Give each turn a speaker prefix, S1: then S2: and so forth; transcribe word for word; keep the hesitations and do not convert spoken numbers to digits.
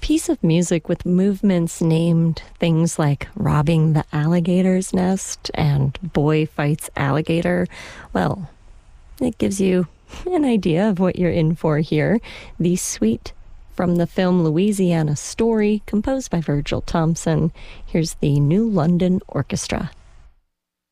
S1: piece of music with movements named things like robbing the alligator's nest and boy fights alligator, well, it gives you an idea of what you're in for here. The suite from the film Louisiana Story, composed by Virgil Thompson. Here's the New London Orchestra.